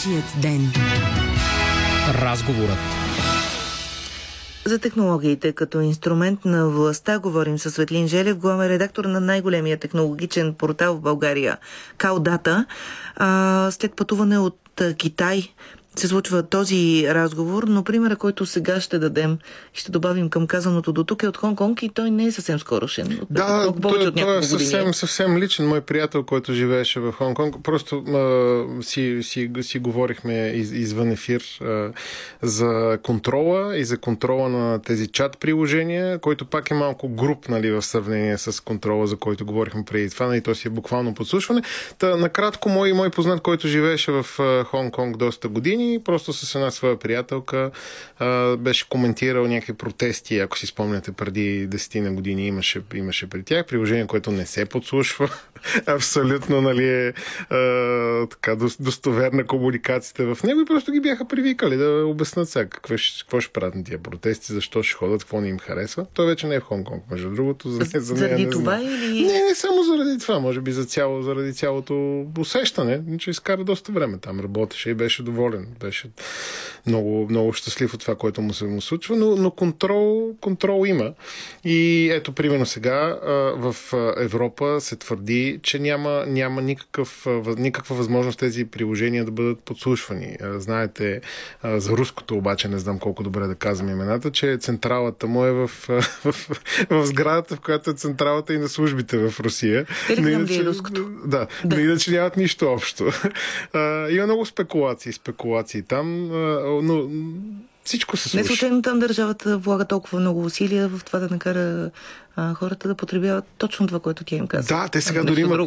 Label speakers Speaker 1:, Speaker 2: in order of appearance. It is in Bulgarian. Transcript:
Speaker 1: Вашият ден.
Speaker 2: Разговорът.
Speaker 3: За технологиите като инструмент на властта говорим с Светлин Желев, главен редактор на най-големия технологичен портал в България, Каудата. След пътуване от Китай се случва този разговор, но примера, който сега ще дадем, ще добавим към казаното до тук, е от Хонг-Конг и той не е съвсем скорошен.
Speaker 4: Да, той е съвсем личен. Мой приятел, който живееше в Хонг-Конг, просто си говорихме извън ефир за контрола и за контрола на тези чат приложения, който пак е малко груп, нали, в сравнение с контрола, за който говорихме преди това, и то си е буквално подслушване. Накратко, мой познат, който живееше в Хонг-Конг доста години, просто с една своя приятелка беше коментирал някакви протести, ако си спомняте, преди 10 на години имаше при тях приложение, което не се подслушва. Абсолютно, нали, е така достоверна комуникацията в него и просто ги бяха привикали да обяснат сега какво ще правят на тия протести, защо ще ходят, какво не им харесва. Той вече не е в Хонг-Конг, между другото.
Speaker 3: Заради това или...
Speaker 4: Не само заради това, може би заради цялото усещане, че изкара доста време там, работеше и беше доволен. Беше много, много щастлив от това, което му се случва, но контрол има. И ето, примерно сега в Европа се твърди, че няма никаква възможност тези приложения да бъдат подслушвани. Знаете, за руското обаче, не знам колко добре да казвам имената, че централата му е в сградата, в която е централата и на службите в Русия.
Speaker 3: Иначе, руското.
Speaker 4: Да, иначе нямат нищо общо. Има много спекулации там, но всичко се случва.
Speaker 3: Не случайно там държавата влага толкова много усилия в това да накара хората да потребяват точно това, което тя им казва.
Speaker 4: Да, те сега дори